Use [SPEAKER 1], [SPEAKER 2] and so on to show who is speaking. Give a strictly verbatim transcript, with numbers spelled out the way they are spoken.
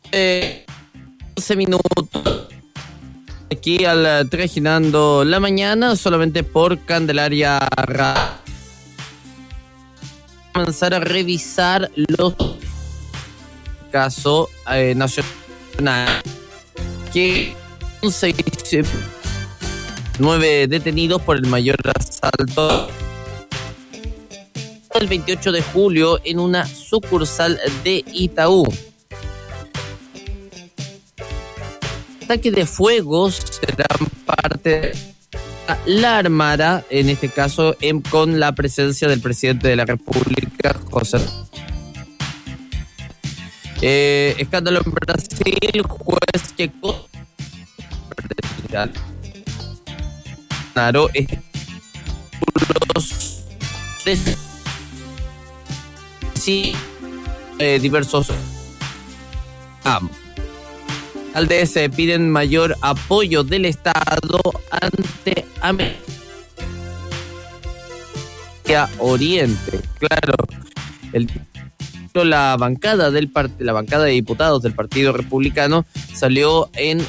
[SPEAKER 1] Eh, once minutos. Aquí al Trajinando la Mañana, solamente por Candelaria Radio. Comenzar a revisar los casos eh, nacionales. Que son seis, nueve detenidos por el mayor asalto el veintiocho de julio en una sucursal de Itaú. Ataques de fuego serán parte de la Armada, en este caso en, con la presencia del presidente de la República, José. Eh, escándalo en Brasil, juez que Claro, los sí, eh, diversos ah, alcaldes eh, piden mayor apoyo del Estado ante América Oriente. Claro, el la bancada del part- la bancada de diputados del Partido Republicano salió en